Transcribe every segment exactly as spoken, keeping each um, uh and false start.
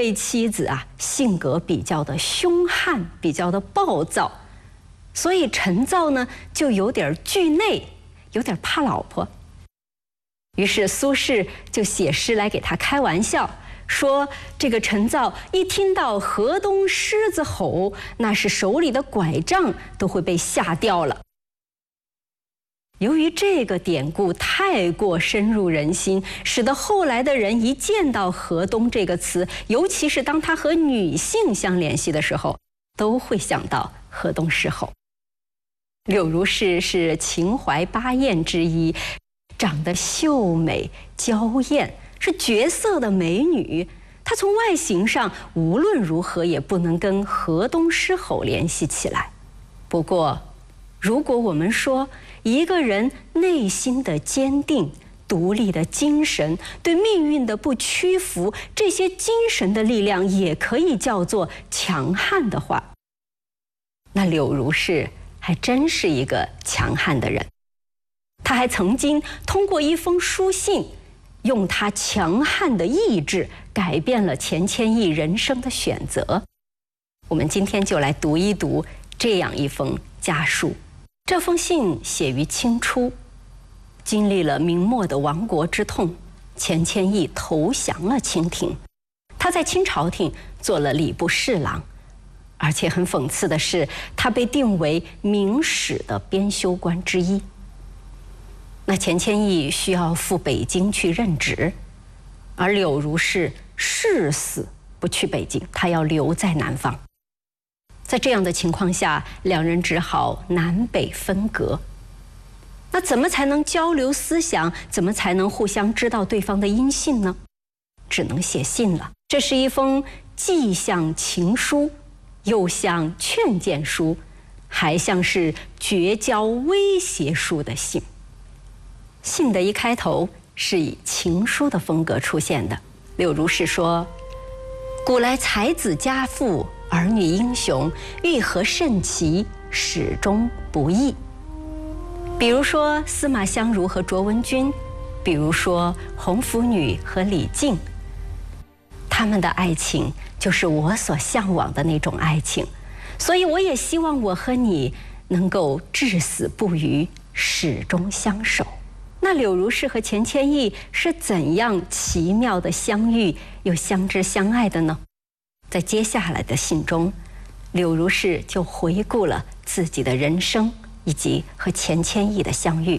位妻子啊，性格比较的凶悍，比较的暴躁，所以陈造呢就有点惧内，有点怕老婆。于是苏轼就写诗来给他开玩笑，说这个陈造一听到河东狮子吼，那是手里的拐杖都会被吓掉了。由于这个典故太过深入人心，使得后来的人一见到河东这个词，尤其是当它和女性相联系的时候，都会想到河东狮吼。柳如是是秦淮八艳之一，长得秀美娇艳，是绝色的美女。她从外形上无论如何也不能跟河东狮吼联系起来。不过如果我们说一个人内心的坚定、独立的精神，对命运的不屈服，这些精神的力量也可以叫做强悍的话，那柳如是还真是一个强悍的人。他还曾经通过一封书信，用他强悍的意志改变了钱谦益人生的选择。我们今天就来读一读这样一封家书。这封信写于清初，经历了明末的亡国之痛，钱谦益投降了清廷，他在清朝廷做了礼部侍郎，而且很讽刺的是，他被定为明史的编修官之一。那钱谦益需要赴北京去任职，而柳如是誓死不去北京，他要留在南方。在这样的情况下，两人只好南北分隔。那怎么才能交流思想？怎么才能互相知道对方的音信呢？只能写信了。这是一封既像情书，又像劝谏书，还像是绝交威胁书的信。信的一开头是以情书的风格出现的。柳如是说：“古来才子佳妇，儿女英雄，欲和甚齐，始终不易。”比如说司马相如和卓文君，比如说红拂女和李靖，他们的爱情就是我所向往的那种爱情，所以我也希望我和你能够至死不渝，始终相守。那柳如是和钱谦益是怎样奇妙的相遇又相知相爱的呢？在接下来的信中，柳如是就回顾了自己的人生以及和钱谦益的相遇。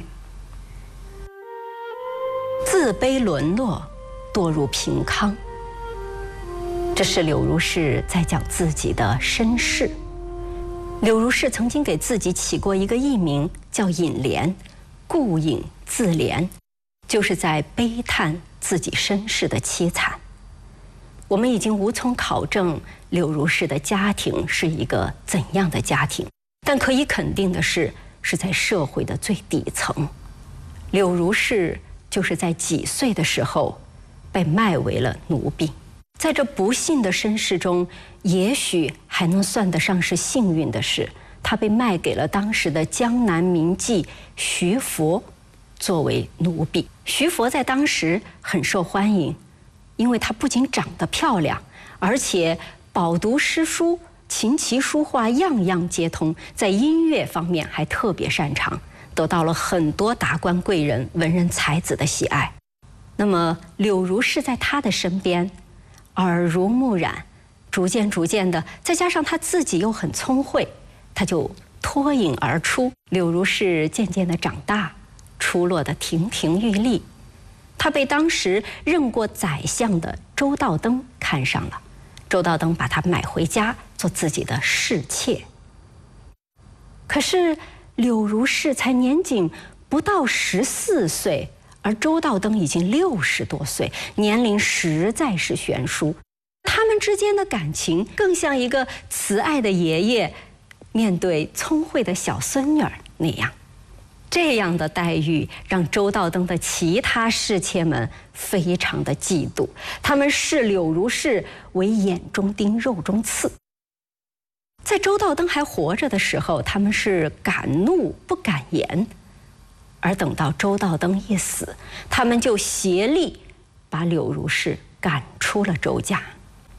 自卑沦落，堕入贫糠，这是柳如是在讲自己的身世。柳如是曾经给自己起过一个艺名，叫隐莲，顾影自怜，就是在悲叹自己身世的凄惨。我们已经无从考证柳如是的家庭是一个怎样的家庭，但可以肯定的是，是在社会的最底层。柳如是就是在几岁的时候被卖为了奴婢。在这不幸的身世中，也许还能算得上是幸运的是，他被卖给了当时的江南名妓徐佛作为奴婢。徐佛在当时很受欢迎，因为她不仅长得漂亮，而且饱读诗书，琴棋书画样样皆通，在音乐方面还特别擅长，得到了很多达官贵人、文人才子的喜爱。那么柳如是在他的身边耳濡目染，逐渐逐渐的，再加上他自己又很聪慧，他就脱颖而出。柳如是渐渐的长大，出落得亭亭玉立。他被当时任过宰相的周道登看上了，周道登把他买回家做自己的侍妾。可是柳如是才年仅不到十四岁，而周道登已经六十多岁，年龄实在是悬殊。他们之间的感情更像一个慈爱的爷爷面对聪慧的小孙女儿那样。这样的待遇让周道登的其他侍妾们非常的嫉妒，他们视柳如是为眼中钉、肉中刺。在周道登还活着的时候，他们是敢怒不敢言，而等到周道登一死，他们就协力把柳如是赶出了周家。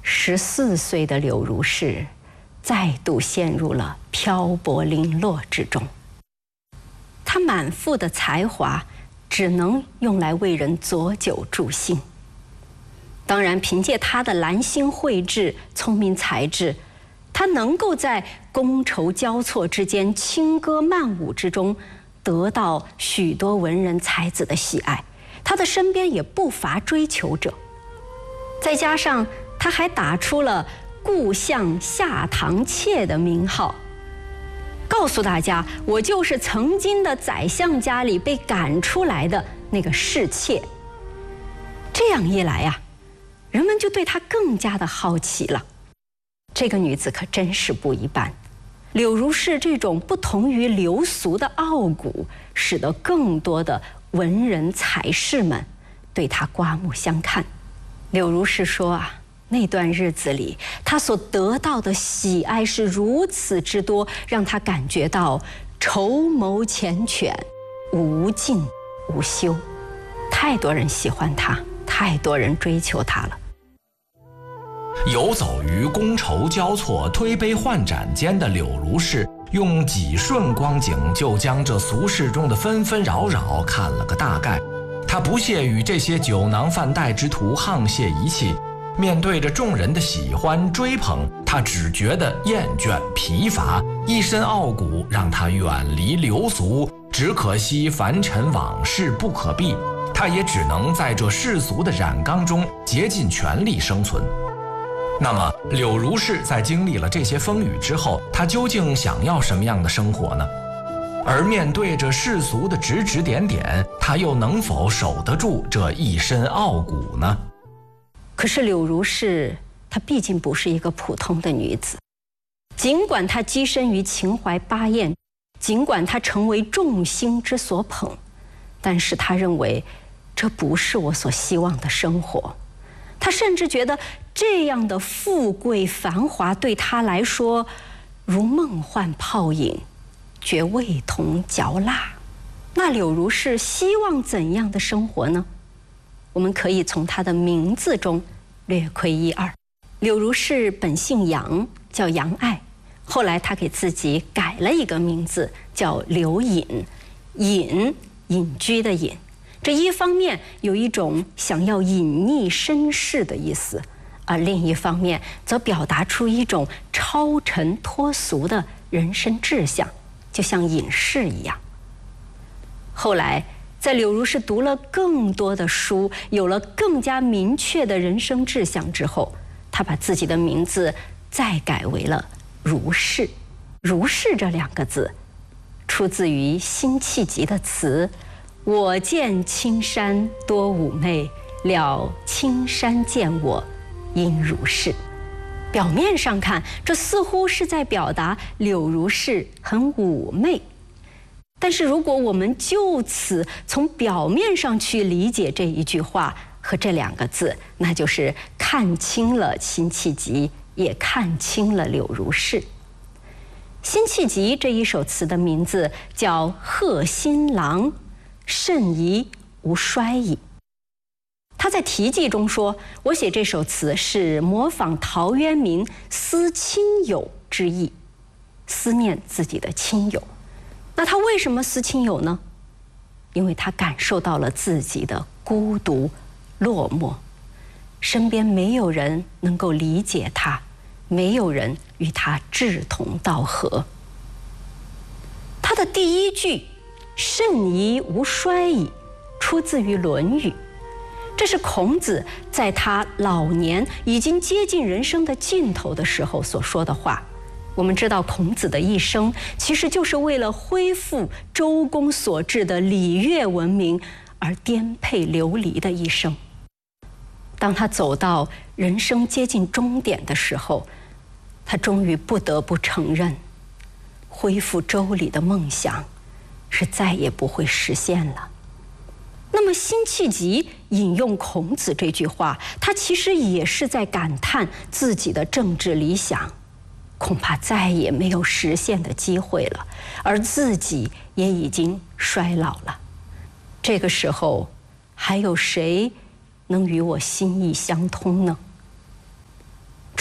十四岁的柳如是再度陷入了漂泊零落之中。她满腹的才华只能用来为人佐酒助兴。当然，凭借她的兰心蕙质、聪明才智，她能够在觥筹交错之间、轻歌曼舞之中，得到许多文人才子的喜爱。她的身边也不乏追求者。再加上她还打出了故乡下堂妾的名号，告诉大家，我就是曾经的宰相家里被赶出来的那个侍妾。这样一来啊，人们就对她更加的好奇了。这个女子可真是不一般。柳如是这种不同于流俗的傲骨，使得更多的文人才士们对她刮目相看。柳如是说啊，那段日子里，她所得到的喜爱是如此之多，让她感觉到筹谋缱绻，无尽无休。太多人喜欢她，太多人追求她了。 游走于觥筹交错、推杯换盏间的柳如是，用几瞬光景就将这俗世中的纷纷扰扰看了个大概。他不屑与这些酒囊饭袋之徒沆瀣一气，面对着众人的喜欢追捧，他只觉得厌倦疲乏，一身傲骨让他远离流俗。只可惜凡尘往事不可避，他也只能在这世俗的染缸中竭尽全力生存。那么柳如是在经历了这些风雨之后，她究竟想要什么样的生活呢？而面对着世俗的指指点点，她又能否守得住这一身傲骨呢？ 可是柳如是她毕竟不是一个普通的女子，尽管她跻身于秦淮八艳，尽管她成为众星之所捧，但是她认为这不是我所希望的生活。她甚至觉得这样的富贵繁华对她来说如梦幻泡影，觉味同嚼蜡。那柳如是希望怎样的生活呢？我们可以从她的名字中略窥一二。柳如是本姓杨，叫杨爱，后来她给自己改了一个名字，叫柳隐。隐，隐居的隐。这一方面有一种想要隐匿身世的意思，而另一方面则表达出一种超尘脱俗的人生志向，就像隐士一样。后来在柳如是读了更多的书，有了更加明确的人生志向之后，他把自己的名字再改为了如是。如是这两个字出自于辛弃疾的词：我见青山多妩媚，了青山见我应如是。表面上看，这似乎是在表达柳如是很妩媚，但是如果我们就此从表面上去理解这一句话和这两个字，那就是看清了辛弃疾，也看清了柳如是。辛弃疾这一首词的名字叫《贺新郎》，甚夷无衰矣。他在题记中说，我写这首词是模仿陶渊明思亲友之意，思念自己的亲友。那他为什么思亲友呢？因为他感受到了自己的孤独落寞，身边没有人能够理解他，没有人与他志同道合。他的第一句甚夷无衰矣出自于《论语》，这是孔子在他老年已经接近人生的尽头的时候所说的话。我们知道孔子的一生其实就是为了恢复周公所制的礼乐文明而颠沛流离的一生。当他走到人生接近终点的时候，他终于不得不承认，恢复周礼的梦想是再也不会实现了。那么辛弃疾引用孔子这句话，他其实也是在感叹自己的政治理想恐怕再也没有实现的机会了，而自己也已经衰老了。这个时候，还有谁能与我心意相通呢？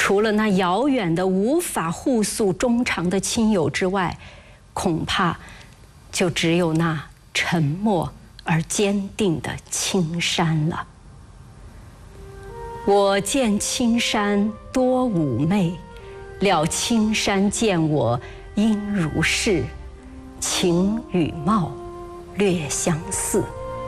除了那遥远的无法互诉衷肠的亲友之外，恐怕就只有那沉默而坚定的青山了。我见青山多妩媚，料青山见我应如是，情与貌略相似。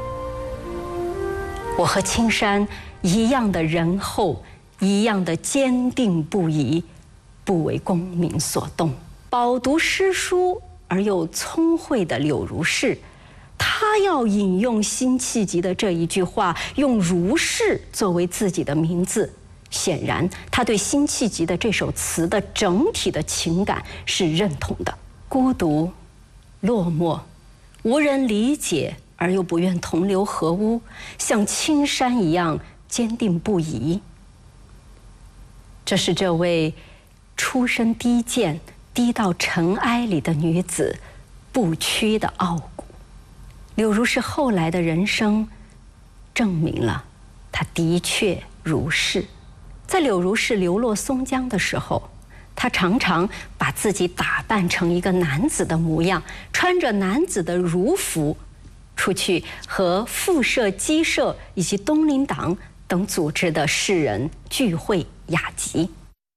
我和青山一样的仁厚，一样的坚定不移，不为功名所动。饱读诗书而又聪慧的柳如是，他要引用辛弃疾的这一句话，用如是作为自己的名字。显然，他对辛弃疾的这首词的整体的情感是认同的。孤独、落寞，无人理解而又不愿同流合污，像青山一样坚定不移。这是这位出身低贱、低到尘埃里的女子不屈的傲骨。柳如是后来的人生证明了她的确如是。在柳如是流落松江的时候，她常常把自己打扮成一个男子的模样，穿着男子的儒服，出去和复社、鸡社以及东林党等组织的士人聚会雅集。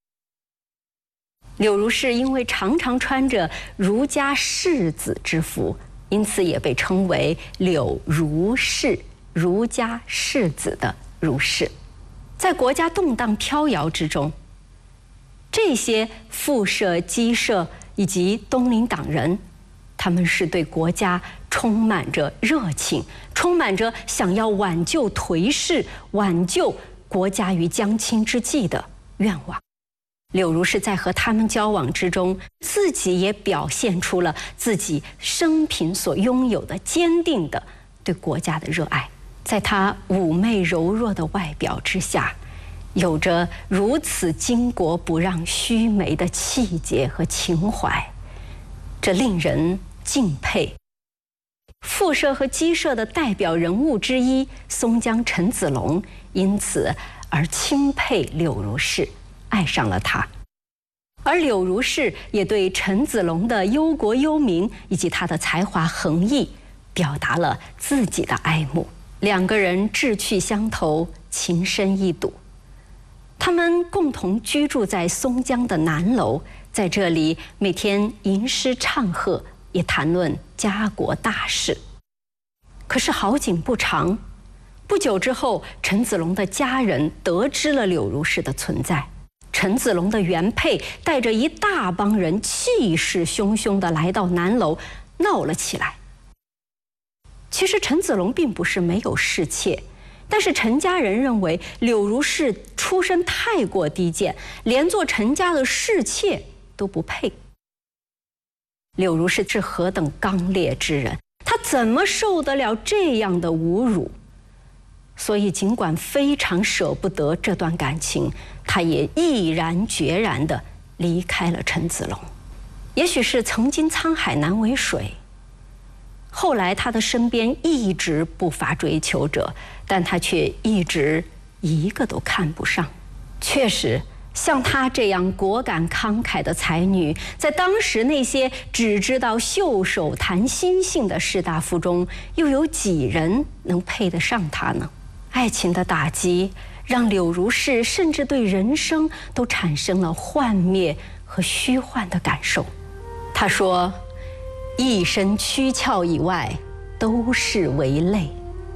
柳如是因为常常穿着儒家士子之服，因此也被称为柳如是，儒家士子的如是。在国家动荡飘摇之中，这些复社、鸡社以及东林党人，他们是对国家充满着热情，充满着想要挽救颓势、挽救国家于将倾之际的愿望。柳如是在和他们交往之中，自己也表现出了自己生平所拥有的坚定的对国家的热爱。在她妩媚柔弱的外表之下，有着如此巾帼不让须眉的气节和情怀，这令人敬佩。复社和鸡社的代表人物之一松江陈子龙，因此而钦佩柳如是，爱上了他。而柳如是也对陈子龙的忧国忧民以及他的才华横溢，表达了自己的爱慕。两个人志趣相投，情深意笃。他们共同居住在松江的南楼，在这里每天吟诗唱和，也谈论家国大事。可是好景不长，不久之后，陈子龙的家人得知了柳如是的存在。陈子龙的原配带着一大帮人，气势汹汹地来到南楼，闹了起来。其实陈子龙并不是没有侍妾，但是陈家人认为柳如是出身太过低贱，连做陈家的侍妾都不配。柳如是是何等刚烈之人，他怎么受得了这样的侮辱？所以尽管非常舍不得这段感情，他也毅然决然地离开了陈子龙。也许是曾经沧海难为水，后来他的身边一直不乏追求者，但他却一直一个都看不上。确实，像她这样果敢慷慨的才女，在当时那些只知道袖手谈心性的士大夫中，又有几人能配得上她呢？爱情的打击让柳如是甚至对人生都产生了幻灭和虚幻的感受。她说，一身躯壳以外都是为累。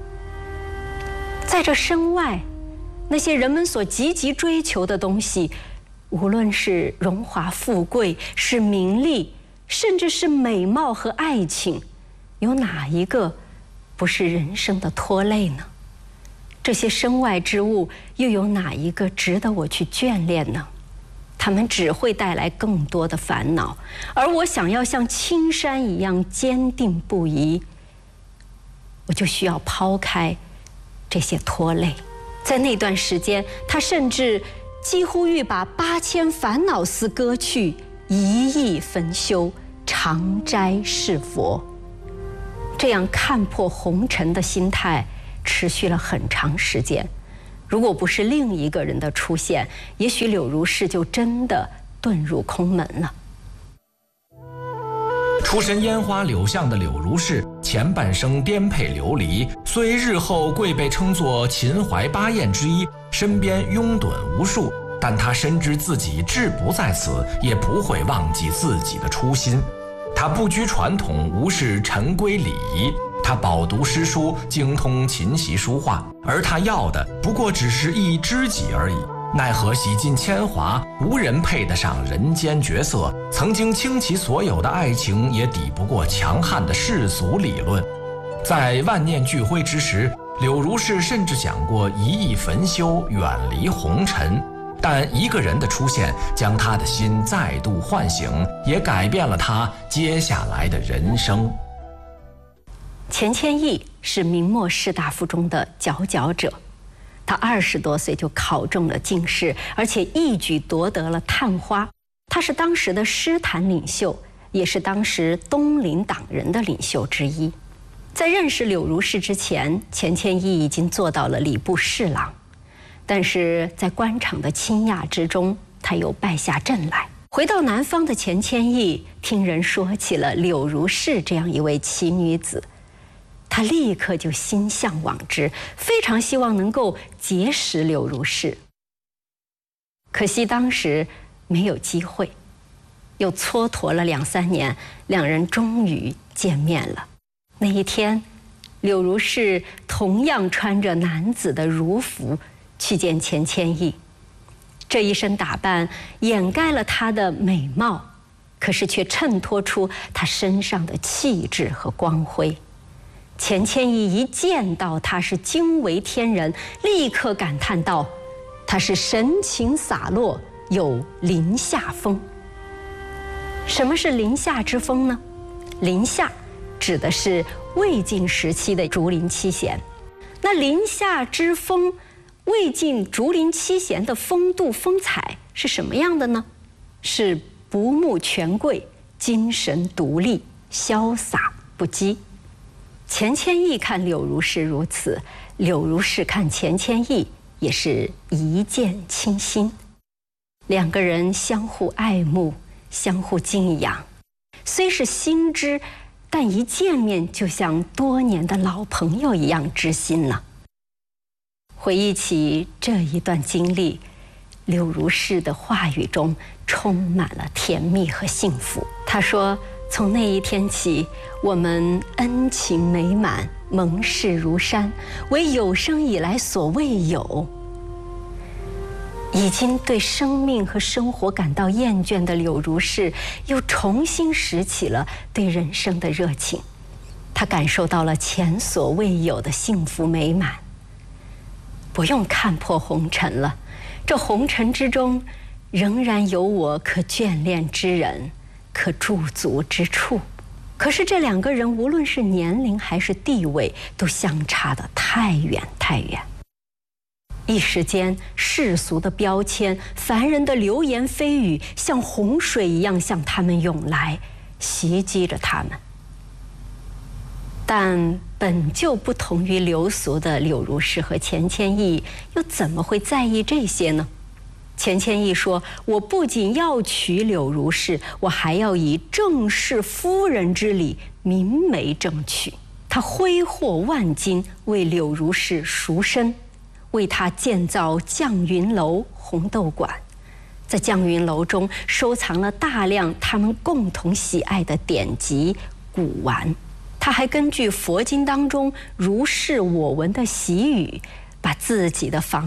在这身外，那些人们所积极追求的东西，无论是荣华富贵，是名利，甚至是美貌和爱情，有哪一个不是人生的拖累呢？这些身外之物，又有哪一个值得我去眷恋呢？它们只会带来更多的烦恼，而我想要像青山一样坚定不移，我就需要抛开这些拖累。在那段时间，他甚至几乎欲把八千烦恼丝割去，一意分修，常斋是佛。这样看破红尘的心态持续了很长时间。 如果不是另一个人的出现，也许柳如是就真的遁入空门了。 出身烟花柳巷的柳如是，前半生颠沛流离，虽日后贵被称作秦淮八艳之一，身边拥趸无数，但他深知自己志不在此，也不会忘记自己的初心。他不拘传统，无视陈规礼仪，他饱读诗书，精通琴棋书画，而他要的不过只是一知己而已。奈何洗尽铅华，无人配得上人间绝色，曾经倾其所有的爱情也抵不过强悍的世俗理论。在万念俱灰之时，柳如是甚至想过一意焚修，远离红尘，但一个人的出现将他的心再度唤醒，也改变了他接下来的人生。 钱谦益是明末士大夫中的佼佼者，他二十多岁就考中了进士，而且一举夺得了探花。他是当时的诗坛领袖，也是当时东林党人的领袖之一。在认识柳如是之前，钱谦益已经做到了礼部侍郎，但是在官场的倾轧之中，他又败下阵来。回到南方的钱谦益听人说起了柳如是这样一位奇女子，他立刻就心向往之，非常希望能够结识柳如是。可惜当时没有机会，又蹉跎了两三年，两人终于见面了。那一天，柳如是同样穿着男子的儒服去见钱谦益，这一身打扮掩盖了她的美貌，可是却衬托出她身上的气质和光辉。钱谦益一见到她是惊为天人，立刻感叹道：她是神情洒落，有林下风。什么是林下之风呢？林下指的是魏晋时期的竹林七贤。那林下之风，魏晋竹林七贤的风度风采是什么样的呢？是不慕权贵，精神独立，潇洒不羁。钱谦益看柳如是如此，柳如是看钱谦益也是一见倾心。两个人相互爱慕，相互敬仰，虽是新知，但一见面就像多年的老朋友一样知心呢。回忆起这一段经历，柳如是的话语中充满了甜蜜和幸福。她说，从那一天起，我们恩情美满，盟誓如山，为有生以来所未有。已经对生命和生活感到厌倦的柳如是，又重新拾起了对人生的热情。她感受到了前所未有的幸福美满。不用看破红尘了，这红尘之中，仍然有我可眷恋之人，可驻足之处。可是这两个人，无论是年龄还是地位，都相差得太远太远。一时间，世俗的标签、凡人的流言蜚语，像洪水一样向他们涌来，袭击着他们。但本就不同于流俗的柳如是和钱谦益，又怎么会在意这些呢？钱谦益说：“我不仅要娶柳如是，我还要以正室夫人之礼明媒正娶。”他挥霍万金为柳如是赎身，为他建造绛云楼、红豆馆，在绛云楼中收藏了大量他们共同喜爱的典籍、古玩。他还根据佛经当中如是我闻的习语，把自己的房